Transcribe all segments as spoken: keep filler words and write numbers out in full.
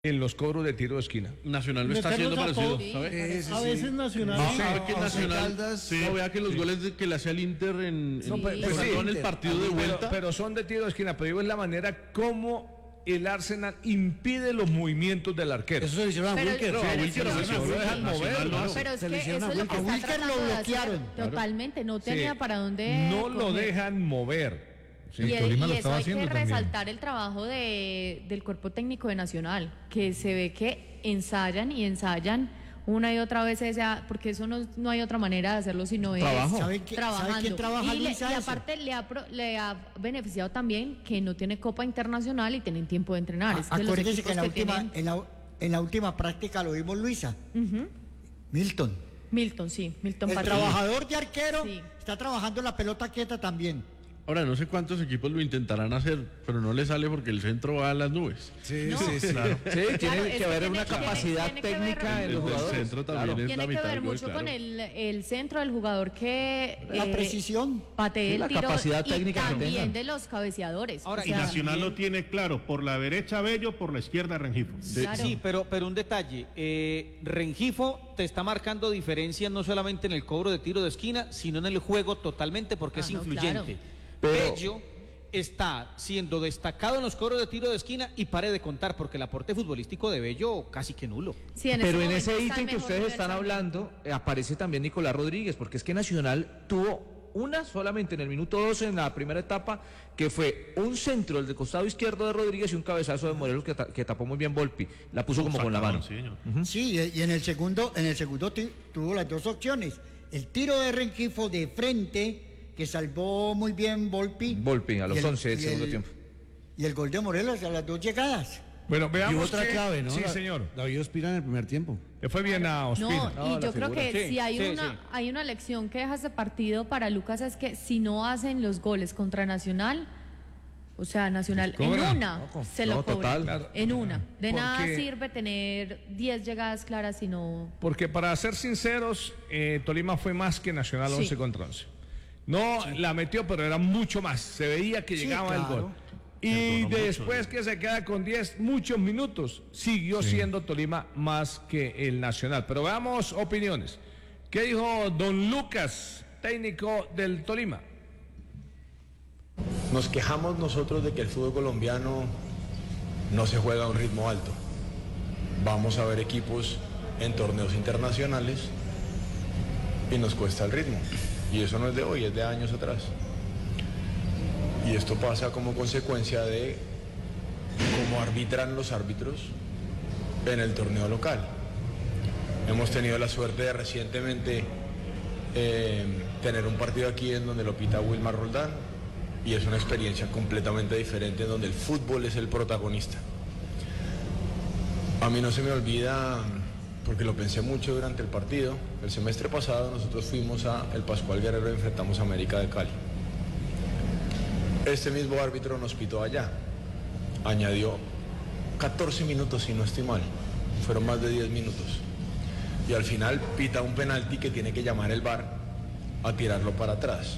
en los cobros de tiro de esquina. Nacional lo está haciendo parecido, sí, ¿sabes? Sí, a veces Nacional. No, Sí, sabe que no, Nacional, Caldas, sí, no vea que los sí. goles de, que le hacía el Inter en, en, No, pero, en, pues sí, en el partido de vuelta. Pero, pero son de tiro de esquina, pero digo es la manera como el Arsenal impide los movimientos del arquero. Eso se lo hicieron a Pero- Wilker. No, a pero- Wilker pero- no, sí, no lo sí, dejan sí. mover, ¿no? Pero es Se que le eso hicieron es a lo que Wilker. está Wilker lo tratando de bloquearon. hacer. Claro. Totalmente, no Sí. tenía para dónde No lo coger. dejan mover. Sí, y, Tolima y lo eso estaba hay que haciendo también. resaltar el trabajo de, del cuerpo técnico de Nacional, que se ve que ensayan y ensayan una y otra vez esa, porque eso no, no hay otra manera de hacerlo sino Trabajo. es ¿Sabe qué- trabajando. sabe quién trabaja, y, le- Luisa, y eso? aparte le ha, pro- le ha beneficiado también que no tiene Copa Internacional y tienen tiempo de entrenar. Es que los Acuérdese que en la, equipos última, tienen- en, la, en la última práctica lo vimos Luisa. Ujú. Milton. Milton, sí, Milton El Patiño. trabajador de arquero Sí. está trabajando la pelota quieta también. Ahora, no sé cuántos equipos lo intentarán hacer, pero no le sale porque el centro va a las nubes. Sí, No. sí, sí. Claro. Sí, Claro, tiene es que que haber tiene- una tiene- capacidad tiene que ver- técnica en El los del jugadores. centro también Claro. es Tiene la que mitad ver del gol, mucho claro. con el, el centro del jugador que La eh, precisión. patee Sí, el la tiro capacidad y técnica que también tengan. de los cabeceadores. Ahora, O y sea, Nacional también- lo tiene claro, por la derecha Bello, por la izquierda Rengifo. Claro. Sí, pero, pero un detalle, eh, Rengifo te está marcando diferencias no solamente en el cobro de tiro de esquina, sino en el juego totalmente porque Ah, es no, influyente. Pero- Bello está siendo destacado en los cobros de tiro de esquina y pare de contar porque el aporte futbolístico de Bello casi que nulo. Sí, en Pero este en ese momento está ítem en que mejor ustedes nivel están también. hablando, eh, aparece también Nicolás Rodríguez, porque es que Nacional tuvo una solamente en el minuto doce en la primera etapa, que fue un centro del costado izquierdo de Rodríguez y un cabezazo de Morelos que, ta- que tapó muy bien Volpi. La puso como con la mano. Sí, señor. Sí, y y en el segundo, en el segundo ti- tuvo las dos opciones. El tiro de Rengifo de frente, que salvó muy bien Volpi. Volpi a los y el- once del y segundo el- tiempo. Y el gol de Morelos a las dos llegadas. Bueno, Y veamos otra que- clave, ¿no? Sí, La- señor. David Ospina en el primer tiempo. Le fue bien a Ospina. No, y No, yo la creo figura. que Sí, si hay sí, una sí. hay una lección que deja ese partido para Lucas es que si no hacen los goles contra Nacional, o sea, Nacional Pues en cobra. una No, se no, lo cobra. total. Claro. En una. De nada Porque- sirve tener diez llegadas claras si no. Porque para ser sinceros, eh, Tolima fue más que Nacional Sí. once contra once. No la metió, pero era mucho más. Se veía que Sí, llegaba el claro. gol. Y Perdonó mucho, después ¿no? que se queda con diez, muchos minutos, siguió siendo Tolima más que el Nacional. Pero veamos opiniones. ¿Qué dijo don Lucas, técnico del Tolima? Nos quejamos nosotros de que el fútbol colombiano no se juega a un ritmo alto. Vamos a ver equipos en torneos internacionales y nos cuesta el ritmo. Y eso no es de hoy, es de años atrás. Y esto pasa como consecuencia de cómo arbitran los árbitros en el torneo local. Hemos tenido la suerte de recientemente eh, tener un partido aquí en donde lo pita Wilmar Roldán y es una experiencia completamente diferente en donde el fútbol es el protagonista. A mí no se me olvida, porque lo pensé mucho durante el partido, el semestre pasado nosotros fuimos a el Pascual Guerrero y enfrentamos a América de Cali. Este mismo árbitro nos pitó allá, añadió catorce minutos si no estoy mal, fueron más de diez minutos. Y al final pita un penalti que tiene que llamar el V A R a tirarlo para atrás.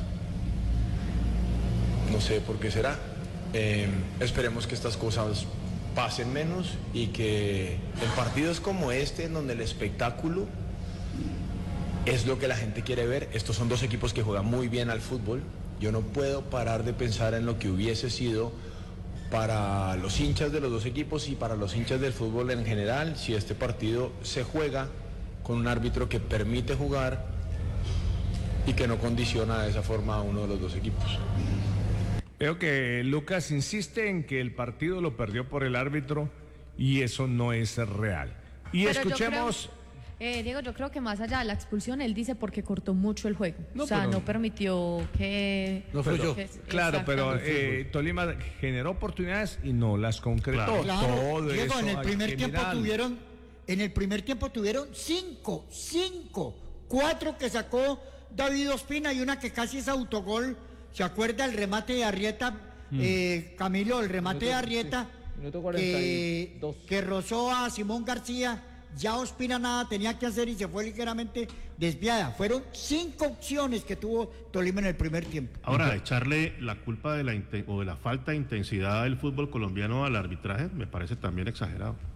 No sé por qué será. Eh, esperemos que estas cosas pasen menos y que en partidos como este, en donde el espectáculo es lo que la gente quiere ver, estos son dos equipos que juegan muy bien al fútbol. Yo no puedo parar de pensar en lo que hubiese sido para los hinchas de los dos equipos y para los hinchas del fútbol en general si este partido se juega con un árbitro que permite jugar y que no condiciona de esa forma a uno de los dos equipos. Veo que Lucas insiste en que el partido lo perdió por el árbitro y eso no es real. Y Pero yo escuchemos... creo- eh, Diego, yo creo que más allá de la expulsión, él dice porque cortó mucho el juego. No, o sea, pero- no permitió que. No fluyó. que- Claro, pero exactamente. eh, Tolima generó oportunidades y no las concretó. Claro. Claro, Todo Diego, eso en el hay primer que tiempo mirarlo. tuvieron, en el primer tiempo tuvieron cinco, cinco, cuatro que sacó David Ospina y una que casi es autogol. ¿Se acuerda el remate de Arrieta, eh, Camilo, el remate de Arrieta Minuto que, cuarenta y dos. que rozó a Simón García? Ya Ospina nada tenía que hacer y se fue ligeramente desviada. Fueron cinco opciones que tuvo Tolima en el primer tiempo. Ahora, echarle la culpa de la inte- o de la falta de intensidad del fútbol colombiano al arbitraje me parece también exagerado.